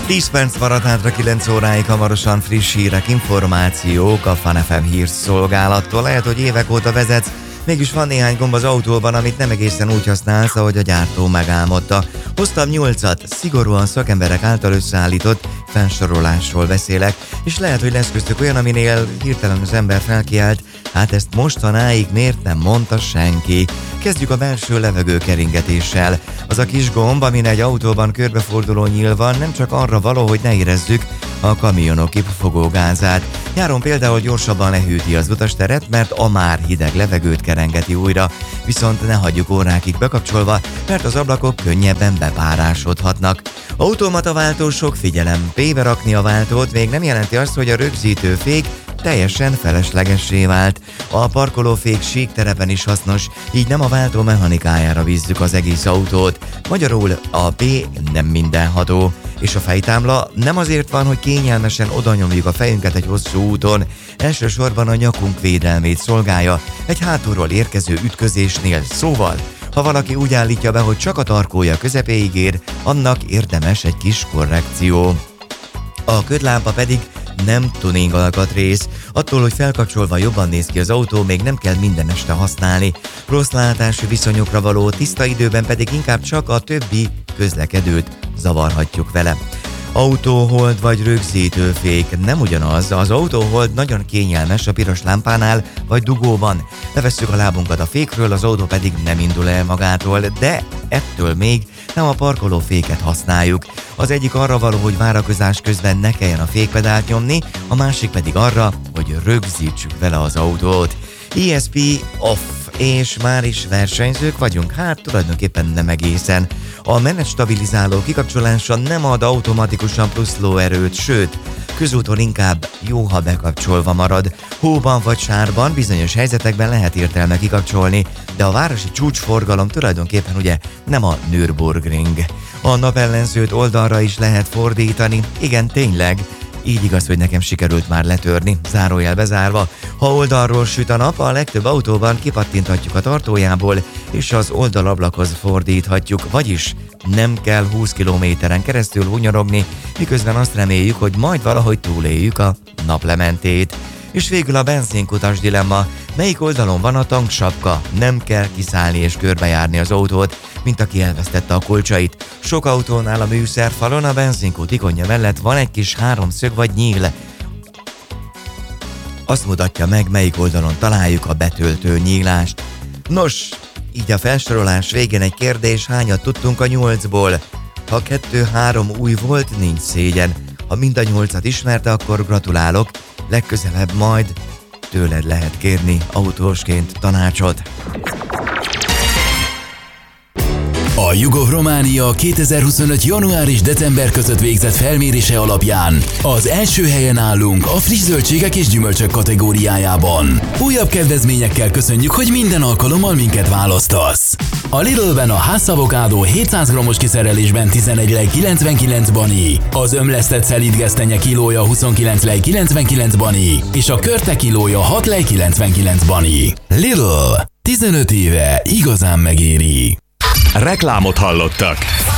10 perc maradt hátra 9 óráig, hamarosan friss hírek, információk a Fun FM hírszolgálattól. Lehet, hogy évek óta vezetsz, mégis van néhány gomb az autóban, amit nem egészen úgy használsz, ahogy a gyártó megálmodta. Hoztam 8-at, szigorúan szakemberek által összeállított felsorolásról beszélek, és lehet, hogy lesz köztük olyan, aminél hirtelen az ember felkiált, hát ezt mostanáig miért nem mondta senki. Kezdjük a belső levegőkeringetéssel. Az a kis gomb, amin egy autóban körbeforduló nyíl van, nem csak arra való, hogy ne érezzük a kamionok kipufogógázát. Nyáron például gyorsabban lehűti az utasteret, mert a már hideg levegőt kerengeti újra, viszont ne hagyjuk órákig bekapcsolva, mert az ablakok könnyebben bepárásodhatnak. Automata váltósok, figyelem, P-be rakni a váltót még nem jelenti azt, hogy a rögzítőfék teljesen feleslegessé vált. A parkolófék sík terepen is hasznos, így nem a váltó mechanikájára bízzük az egész autót. Magyarul a P nem mindenható. És a fejtámla nem azért van, hogy kényelmesen odanyomjuk a fejünket egy hosszú úton, elsősorban a nyakunk védelmét szolgálja egy hátulról érkező ütközésnél, szóval ha valaki úgy állítja be, hogy csak a tarkója közepéig ér, annak érdemes egy kis korrekció. A ködlámpa pedig nem tuning alkatrész. Attól, hogy felkapcsolva jobban néz ki az autó, még nem kell minden este használni. Rossz látási viszonyokra való tiszta időben pedig inkább csak a többi közlekedőt zavarhatjuk vele. Autóhold vagy rögzítőfék nem ugyanaz, az autóhold nagyon kényelmes a piros lámpánál vagy dugóban. Levesszük a lábunkat a fékről, az autó pedig nem indul el magától, de ettől még nem a parkolóféket használjuk. Az egyik arra való, hogy várakozás közben ne kelljen a fékpedált nyomni, a másik pedig arra, hogy rögzítsük vele az autót. ESP off, és már is versenyzők vagyunk, hát tulajdonképpen nem egészen. A menetstabilizáló kikapcsolása nem ad automatikusan plusz lóerőt, sőt, közúton inkább jó, ha bekapcsolva marad. Hóban vagy sárban bizonyos helyzetekben lehet értelme kikapcsolni, de a városi csúcsforgalom tulajdonképpen ugye nem a Nürburgring. A napellenzőt oldalra is lehet fordítani, igen, tényleg. Így igaz, hogy nekem sikerült már letörni, zárójel bezárva. Ha oldalról süt a nap, a legtöbb autóban kipattinthatjuk a tartójából, és az oldalablakhoz fordíthatjuk, vagyis nem kell 20 kilométeren keresztül hunyorogni, miközben azt reméljük, hogy majd valahogy túléljük a naplementét. És végül a benzinkutas dilemma, melyik oldalon van a tanksapka? Nem kell kiszállni és körbejárni az autót, mint aki elvesztette a kulcsait. Sok autónál a műszerfalon a benzinkút ikonja mellett van egy kis háromszög vagy nyíl. Azt mutatja meg, melyik oldalon találjuk a betöltő nyílást. Nos, így a felsorolás végén egy kérdés, hányat tudtunk a 8-ból? Ha 2-3 új volt, nincs szégyen. Ha mind a 8-at ismerte, akkor gratulálok. Legközelebb majd tőled lehet kérni autósként tanácsot. A YouGov Románia 2025. január és december között végzett felmérése alapján az első helyen állunk a friss zöldségek és gyümölcsök kategóriájában. Újabb kedvezményekkel köszönjük, hogy minden alkalommal minket választasz. A Lidlben a Hass avokádó 700 g-os kiszerelésben 11,99 bani, az ömlesztett szelídgesztenye kilója 29,99 bani, és a körte kilója 6,99 bani. Lidl, 15 éve igazán megéri. Reklámot hallottak.